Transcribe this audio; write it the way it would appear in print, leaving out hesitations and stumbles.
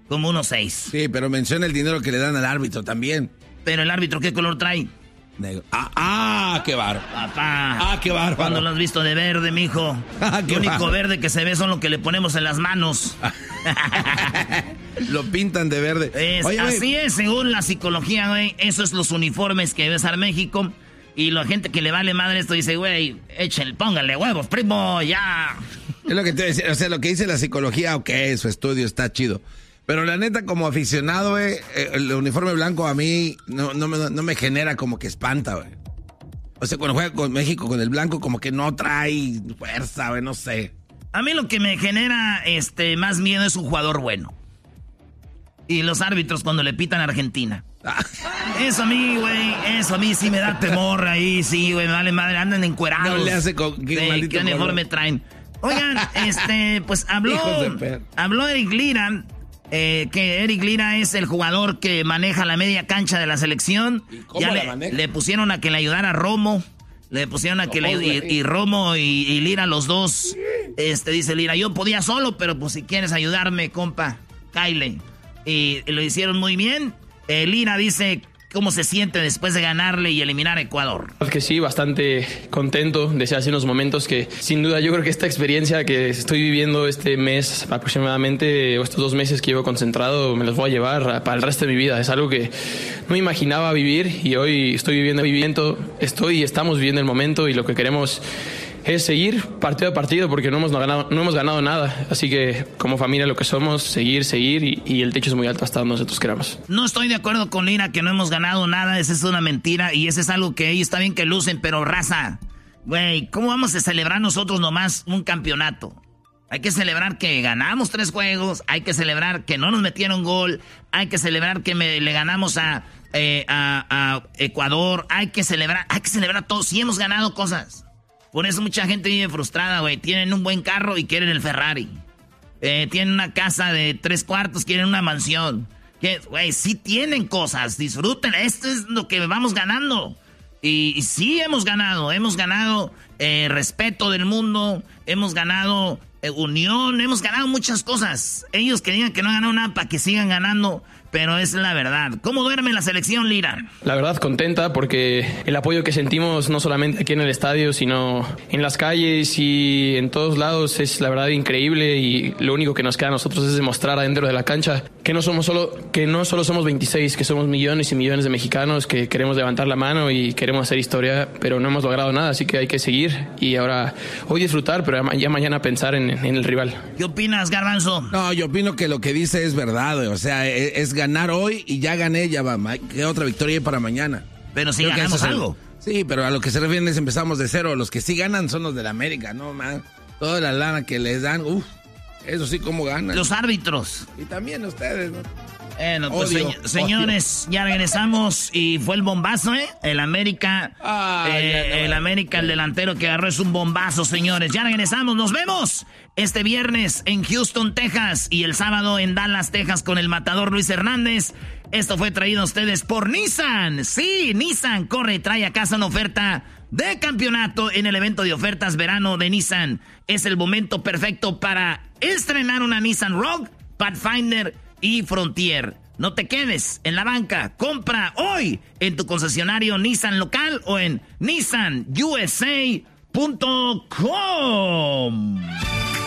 Como 1.6. Sí, pero menciona el dinero que le dan al árbitro también. Pero el árbitro, ¿qué color trae? Negro. ¡Qué bárbaro! Papá. ¡Qué bárbaro! ¿Cuándo lo has visto de verde, mijo? Qué Lo único bárbaro. verde que se ve son lo que le ponemos en las manos. Lo pintan de verde. Oye, así es, según la psicología, güey. Eso es los uniformes que ves al México. Y la gente que le vale madre esto dice, güey, pónganle huevos, primo, ya. Es lo que te decía, o sea, lo que dice la psicología, ok, su estudio está chido. Pero la neta, como aficionado, güey, el uniforme blanco a mí no me genera como que espanta, güey. O sea, cuando juega con México con el blanco, como que no trae fuerza, güey, no sé. A mí lo que me genera más miedo es un jugador bueno. Y los árbitros cuando le pitan a Argentina. Eso a mí sí me da temor ahí, sí, güey, me vale madre, andan encuerados. No le hace con ¿Qué uniforme traen? Oigan, pues habló Eric Lira, que Eric Lira es el jugador que maneja la media cancha de la selección. ¿Y cómo la maneja? Le pusieron a que le ayudara a Romo. Le pusieron a que y Romo y Lira, los dos. Dice Lira, yo podía solo, pero pues si quieres ayudarme, compa, Kyle. Y lo hicieron muy bien. Lira dice cómo se siente después de ganarle y eliminar a Ecuador. Que sí, bastante contento. Decía hace unos momentos que sin duda yo creo que esta experiencia que estoy viviendo este mes aproximadamente, o estos 2 meses que llevo concentrado, me los voy a llevar para el resto de mi vida. Es algo que no me imaginaba vivir y hoy estoy viviendo el momento, estamos viviendo el momento y lo que queremos es seguir partido a partido porque no hemos ganado nada. Así que como familia lo que somos, seguir y el techo es muy alto hasta donde nosotros queramos. No estoy de acuerdo con Lira que no hemos ganado nada, esa es una mentira y ese es algo que ellos está bien que lucen, pero raza, güey, ¿cómo vamos a celebrar nosotros nomás un campeonato? Hay que celebrar que ganamos 3 juegos, hay que celebrar que no nos metieron gol, hay que celebrar que le ganamos a Ecuador, hay que celebrar todo, sí hemos ganado cosas. Por eso mucha gente vive frustrada, güey. Tienen un buen carro y quieren el Ferrari. Tienen una casa de 3 cuartos, quieren una mansión. Güey, sí tienen cosas, disfruten. Esto es lo que vamos ganando. Y sí hemos ganado respeto del mundo, hemos ganado unión, hemos ganado muchas cosas. Ellos que digan que no han ganado nada para que sigan ganando, pero es la verdad. ¿Cómo duerme la selección, Lira? La verdad contenta porque el apoyo que sentimos no solamente aquí en el estadio, sino en las calles y en todos lados es la verdad increíble y lo único que nos queda a nosotros es demostrar adentro de la cancha que no solo somos 26, que somos millones y millones de mexicanos que queremos levantar la mano y queremos hacer historia, pero no hemos logrado nada, así que hay que seguir y ahora hoy disfrutar, pero ya mañana pensar en el rival. ¿Qué opinas, Garbanzo? No, yo opino que lo que dice es verdad, güey. O sea, es ganar hoy y ya gané, ya va. ¿Qué otra victoria hay para mañana? Pero si ganamos algo. Sí, pero a lo que se refieren es empezamos de cero. Los que sí ganan son los de la América, ¿no, man? Toda la lana que les dan, eso sí, ¿cómo ganan? Los árbitros. Y también ustedes, ¿no? Bueno, pues señores, ya regresamos y fue el bombazo, ¿eh? El América, el delantero que agarró es un bombazo, señores. Ya regresamos, nos vemos este viernes en Houston, Texas y el sábado en Dallas, Texas con el matador Luis Hernández. Esto fue traído a ustedes por Nissan. Sí, Nissan corre y trae a casa una oferta de campeonato en el evento de ofertas verano de Nissan. Es el momento perfecto para estrenar una Nissan Rogue, Pathfinder y Frontier. No te quedes en la banca. Compra hoy en tu concesionario Nissan local o en nissanusa.com.